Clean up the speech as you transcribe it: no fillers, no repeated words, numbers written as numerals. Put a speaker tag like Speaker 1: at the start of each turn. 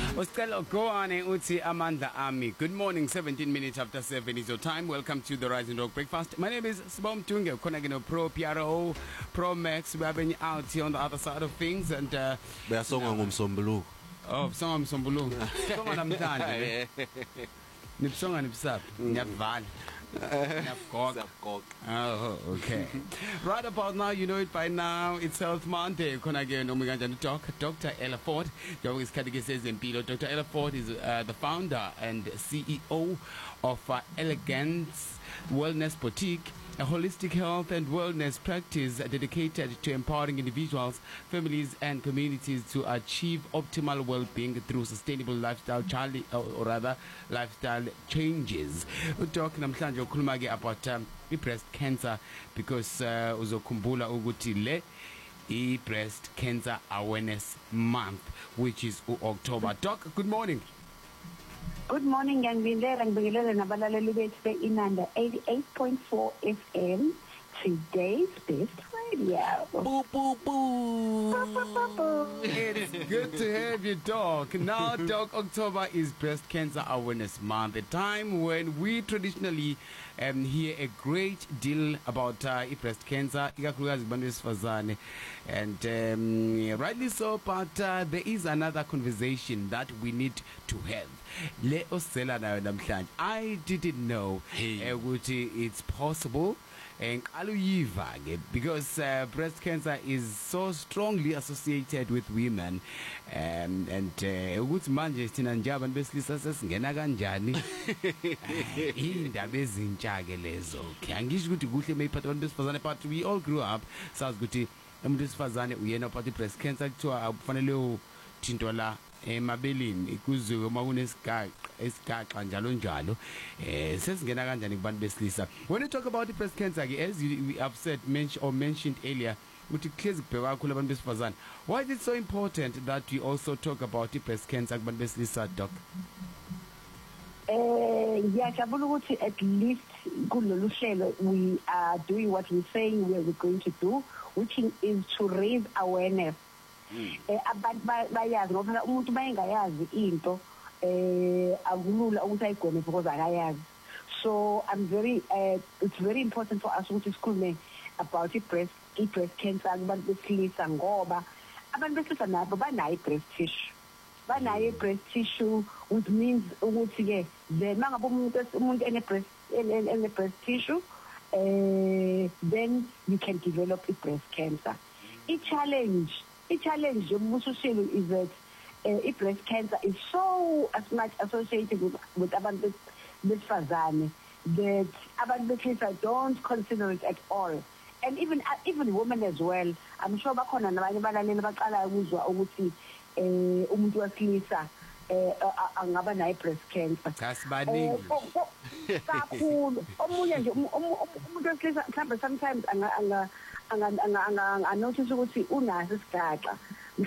Speaker 1: Usicela Goane uthi amandla ami. Good morning, 17 minutes after 7 is your time. Welcome to the Rising Dog Breakfast. My name is Sibom Tunge, Konagino Pro PRO Pro Max. We have been out here on the other side of things and
Speaker 2: Bayasonga ngomsombuluko.
Speaker 1: Oh, songa msombuluko. Songa namhlanje. Nibsonga nibsaphi? Ngiyavala. Oh, okay. Right about now, you know it by now. It's Health Monday. Dr. Ella Ford. Dr. Ella Ford is the founder and CEO of Elegance Wellness Boutique, a holistic health and wellness practice dedicated to empowering individuals, families, and communities to achieve optimal well-being through sustainable lifestyle lifestyle changes. We're talking about breast cancer because uzokumbula ukuthi le breast cancer awareness month, which is October. Doc, good morning.
Speaker 3: Good morning, ngibingelela nabalaleli bethu beInanda 88.4 FM. Today's best radio.
Speaker 1: Boo, boo, boo. It's good to have you, Doc. Now, Doc, October is Breast Cancer Awareness Month, a time when we traditionally hear a great deal about breast cancer, and rightly so, but there is another conversation that we need to have. I didn't know it's possible because breast cancer is so strongly associated with women ukuthi manje sina njaba besilisa sesingena kanjani indaba ezintsha ke lezo angisho ukuthi kuhle mayiphatha abantu besifazane, but we all grew up sazi ukuthi umuntu wesifazane uyena ophatha breast cancer kuthiwa kufanele uthinto la emabeleni kuze uma kunesigaxa njalo njalo sesingena kanjani kubantu besilisa. When you talk about the breast cancer, as we have said mentioned earlier, ukuthi clearly kubhekwa kakhulu abantu besifazane, why is it so important that we also talk about the breast cancer kubantu besilisa, Doc?
Speaker 3: Ngiyajabula ukuthi at least kulolu hlelo we are doing what we're saying we're going to do, which is to raise awareness. Abantu bayazi ngoba umuntu mayengayazi into akulula ukuthi ayigone because akayazi. So I'm very it's very important for us to sikhulume about breast cancer kubantu besilisa ngoba abantu besilisa nabo banayo breast tissue. Banayo breast tissue, which means ukuthi ke mangabe umuntu ene breast tissue then you can develop a breast cancer. A challenge yomusushilo is that breast cancer is so as much associated with abantu besifazane that abantu besilisa don't consider it at all, and even women as well. I'm sure bakhona nabanye balaleli baqala ukuzwa ukuthi umuntu wesilisa angaba nayo breast cancer.
Speaker 1: Kasibaningi
Speaker 3: kakhulu omunye nje umuntu wesilisa mhlawumbe sometimes anga notice ukuthi unaso isigaxa